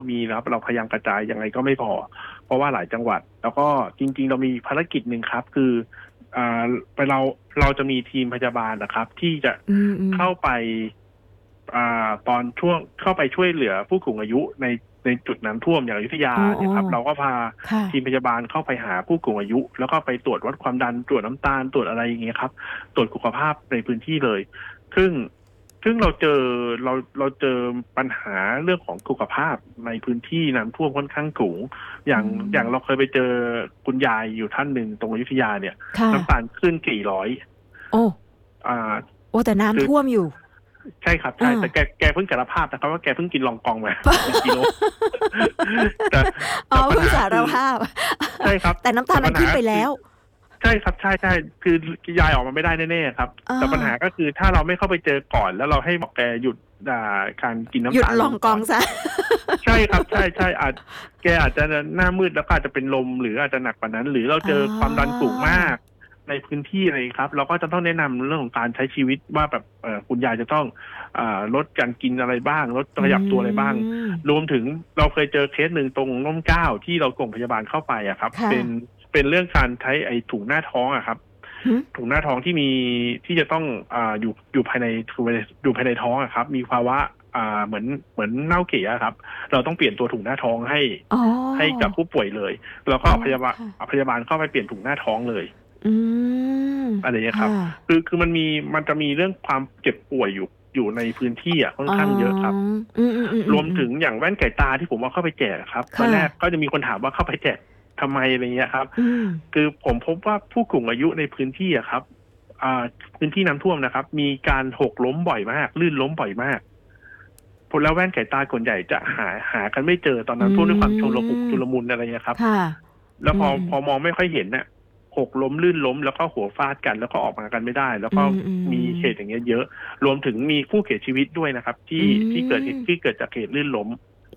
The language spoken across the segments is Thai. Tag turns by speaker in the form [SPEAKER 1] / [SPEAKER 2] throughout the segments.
[SPEAKER 1] มีนะครับเราพยายามกระจายยังไงก็ไม่พอเพราะว่าหลายจังหวัดแล้วก็จริงๆเรามีภารกิจหนึ่งครับคืออ่าไปเราจะมีทีมพยาบาลนะครับที่จะเข้าไปตอนช่วงเข้าไปช่วยเหลือผู้สูงอายุในจุดน้ำท่วมอย่างอยุธยาเนี่ยครับเราก็พาทีมพยาบาลเข้าไปหาผู้สูงอายุแล้วก็ไปตรวจวัดความดันตรวจน้ำตาลตรวจอะไรอย่างเงี้ยครับตรวจสุขภาพในพื้นที่เลยซึ่งเราเจอปัญหาเรื่องของสุขภาพในพื้นที่น้ำท่วมค่อนข้างสูงอย่างเราเคยไปเจอคุณยายอยู่ท่านหนึ่งตรงอยุธยาเนี่ยน้ำตาลขึ้น400โอ้
[SPEAKER 2] แต่น้ำท่วมอยู่
[SPEAKER 1] ใช่ครับใช่แต่แกเพิ่งสารภาพนะครับว่าแกเพิ่งกินลองกองมา1 กิโล
[SPEAKER 2] แต่เพิ่งสารภาพ
[SPEAKER 1] ใช่ครับ
[SPEAKER 2] แต่น้ำตาลมันขึ้นไปแล้ว
[SPEAKER 1] ใช่ครับใช่คือยายออกมาไม่ได้แน่ๆครับแต่ปัญหาก็คือถ้าเราไม่เข้าไปเจอก่อนแล้วเราให้บอกแกหยุดการกินน้ำตาล
[SPEAKER 2] หยุดลองกองซะ
[SPEAKER 1] ใช่ครับใช่แกอาจจะหน้ามืดแล้วก็อาจจะเป็นลมหรืออาจจะหนักกว่านั้นหรือเราเจอความดันสูงมากในพื้นที่อะไรครับเราก็จะต้องแนะนำเรื่องของการใช้ชีวิตว่าแบบคุณยายจะต้องลดการกินอะไรบ้างลดขยับตัวอะไรบ้างรวมถึงเราเคยเจอเคสหนึ่งตรงร่มเกล้าที่เราส่งพยาบาลเข้าไปครับเป็นเรื่องการใช้ไอ้ถุงหน้าท้องครับถุงหน้าท้องที่จะต้องอยู่ภายในท้องครับมีภาวะเหมือนเน่าเกะครับเราต้องเปลี่ยนตัวถุงหน้าท้องให้กับผู้ป่วยเลยแล้วก็พยาบาลเข้าไปเปลี่ยนถุงหน้าท้องเลยอะไรอย่างนี้ครับคือมันจะมีเรื่องความเจ็บป่วยอยู่ในพื้นที่ค่อนข้างเยอะครับรวมถึงอย่างแว่นไก่ตาที่ผมเอาเข้าไปแจกครับตอนแรกก็จะมีคนถามว่าเข้าไปแจกทำไมอะไรเงี้ยครับคือผมพบว่าผู้สูงอายุในพื้นที่ครับพื้นที่น้ำท่วมนะครับมีการหกล้มบ่อยมากลื่นล้มบ่อยมากผลแล้วแว่นไก่ตาส่วนใหญ่จะหากันไม่เจอตอนนั้นท่วมด้วยความชุลมุนอะไรเงี้ยครับแล้วพอมองไม่ค่อยเห็นเนี่ยหกล้มลื่นล้มแล้วก็หัวฟาดกันแล้วก็ออกมากันไม่ได้แล้วก็มีเหตุอย่างเงี้ยเยอะรวมถึงมีผู้เสียชีวิตด้วยนะครับที่เกิดจากเหตุลื่นล้ม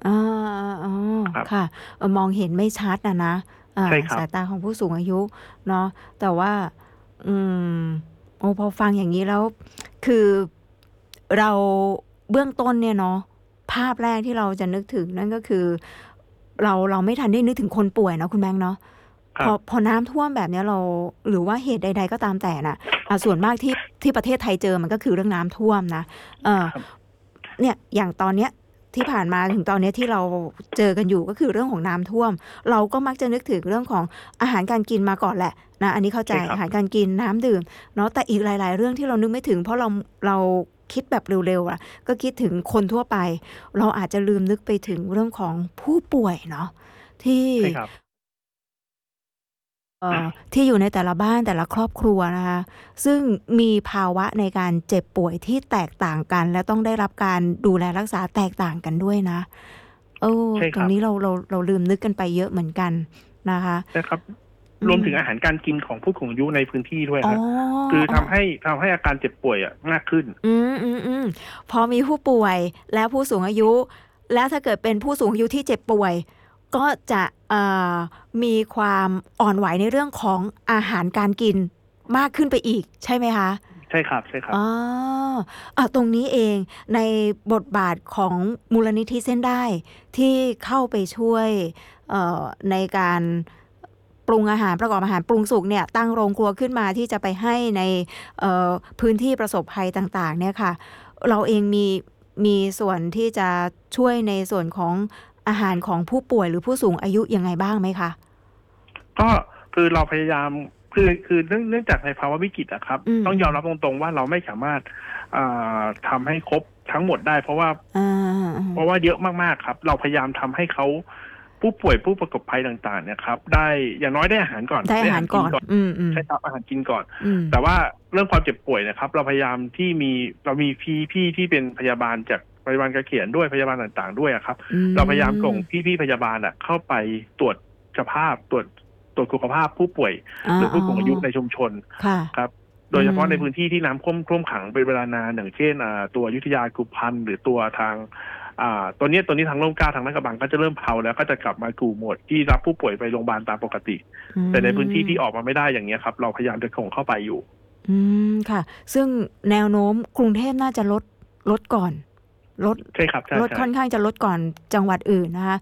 [SPEAKER 2] ค่ะมองเห็นไม่ชัดนะสายตาของผู้สูงอายุเนาะแต่ว่าพอฟังอย่างนี้แล้วคือเราเบื้องต้นเนี่ยเนาะภาพแรกที่เราจะนึกถึงนั่นก็คือเราไม่ทันได้นึกถึงคนป่วยเนาะคุณแบงค์เนาะพอน้ำท่วมแบบนี้เราหรือว่าเหตุใดๆก็ตามแต่น่ะส่วนมากที่ประเทศไทยเจอมันก็คือเรื่องน้ำท่วมนะเนี่ยอย่างตอนเนี้ยที่ผ่านมาถึงตอนนี้ที่เราเจอกันอยู่ก็คือเรื่องของน้ำท่วมเราก็มักจะนึกถึงเรื่องของอาหารการกินมาก่อนแหละนะอันนี้เข้าใจอาหารการกินน้ำดื่มเนาะแต่อีกหลายๆเรื่องที่เรานึกไม่ถึงเพราะเราคิดแบบเร็วๆก็คิดถึงคนทั่วไปเราอาจจะลืมนึกไปถึงเรื่องของผู้ป่วยเนาะที่อยู่ในแต่ละบ้านแต่ละครอบครัวนะคะซึ่งมีภาวะในการเจ็บป่วยที่แตกต่างกันและต้องได้รับการดูแลรักษาแตกต่างกันด้วยนะตรงนี้เราลืมนึกกันไปเยอะเหมือนกันนะคะ
[SPEAKER 1] ใช่ครับรวมถึงอาหารการกินของผู้สูงอายุในพื้นที่ด้วยครับคือทำให้อาการเจ็บป่วยมากขึ้น
[SPEAKER 2] พอมีผู้ป่วยแล้วผู้สูงอายุแล้วถ้าเกิดเป็นผู้สูงอายุที่เจ็บป่วยก็จะมีความอ่อนไหวในเรื่องของอาหารการกินมากขึ้นไปอีกใช่ไหมคะ
[SPEAKER 1] ใช่ครับ
[SPEAKER 2] ตรงนี้เองในบทบาทของมูลนิธิเส้นได้ที่เข้าไปช่วยในการปรุงอาหารประกอบอาหารปรุงสุกเนี่ยตั้งโรงครัวขึ้นมาที่จะไปให้ในพื้นที่ประสบภัยต่างๆเนี่ยค่ะเราเองมีส่วนที่จะช่วยในส่วนของอาหารของผู้ป่วยหรือผู้สูงอายุยังไงบ้างไหมคะ
[SPEAKER 1] ก็คือเราพยายามคือเนื่องจากในภาวะวิกฤตครับต้องยอมรับตรงๆว่าเราไม่สามารถทำให้ครบทั้งหมดได้เพราะว่าเยอะมากๆครับเราพยายามทำให้เขาผู้ป่วยผู้ประสบภัยต่างๆเนี่ยครับได้อย่างน้อยได้อาหารก่อน
[SPEAKER 2] ได้อาหารก่อน
[SPEAKER 1] ใช่ครับอาหารกินก่อนแต่ว่าเรื่องความเจ็บป่วยนะครับเราพยายามเรามีพี่ที่เป็นพยาบาลจากพยาบาลกระเขียนด้วยพยาบาลต่างๆด้วยครับเราพยายามส่งพี่พยาบาลเข้าไปตรวจสภาพตรวจสุขภาพผู้ป่วยหรือผู้สูงอายุในชุมชนครับโดยเฉพาะในพื้นที่ที่น้ำท่วมขังเป็นเวลานานอย่างเช่นตัวอยุธยากุพันหรือตัวทางตัวนี้ทางร่มเกล้าทางลาดกระบังก็จะเริ่มเผาแล้วก็จะกลับมากู่หมดที่รับผู้ป่วยไปโรงพยาบาลตามปกติแต่ในพื้นที่ที่ออกมาไม่ได้อย่างนี้ครับเราพยายามจะส่งเข้าไปอยู่
[SPEAKER 2] ค่ะซึ่งแนวโน้มกรุงเทพน่าจะลดก่อนลด
[SPEAKER 1] ใช่ครับ
[SPEAKER 2] ลดค่อนข้างจะลดก่อนจังหวัดอื่นนะคะ